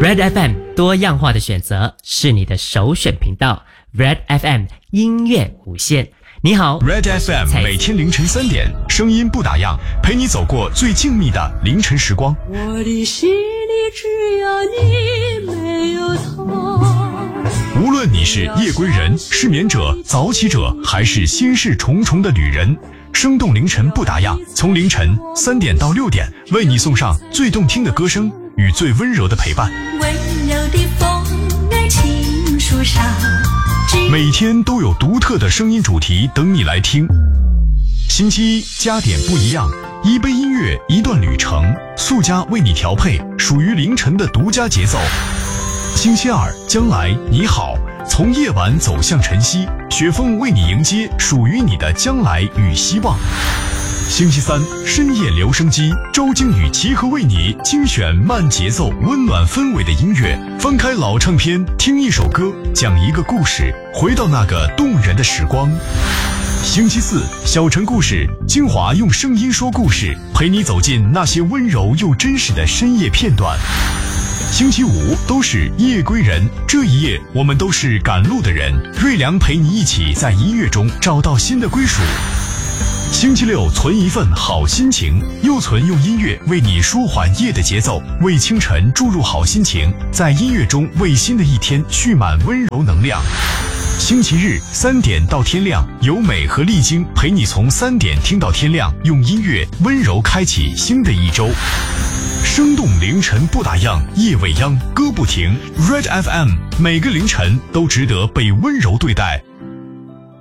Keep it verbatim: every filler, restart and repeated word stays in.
Red F M 多样化的选择是你的首选频道 Red F M 音乐无限。你好 Red F M 每天凌晨三点，声音不打烊，陪你走过最静谧的凌晨时光。 我的心里只有你，没有他。 无论你是夜归人、失眠者、早起者，还是心事重重的旅人，生动凌晨不打烊，从凌晨三点到六点，为你送上最动听的歌声与最温柔的陪伴。 温柔的风儿轻树上， 每天都有独特的声音主题等你来听。星期一加点不一样，一杯音乐一段旅程，素家为你调配属于凌晨的独家节奏。星期二将来你好，从夜晚走向晨曦，雪峰为你迎接属于你的将来与希望。星期三深夜留声机，周经与齐和为你精选慢节奏温暖氛围的音乐，翻开老唱片，听一首歌，讲一个故事，回到那个动人的时光。星期四小城故事，精华用声音说故事，陪你走进那些温柔又真实的深夜片段。星期五都是夜归人，这一夜我们都是赶路的人，瑞良陪你一起在音乐中找到新的归属。星期六存一份好心情，又存用音乐为你舒缓夜的节奏，为清晨注入好心情，在音乐中为新的一天蓄满温柔能量。星期日三点到天亮，由美和丽晶陪你从三点听到天亮，用音乐温柔开启新的一周。生动凌晨不打烊，夜未央歌不停。 Red F M 每个凌晨都值得被温柔对待，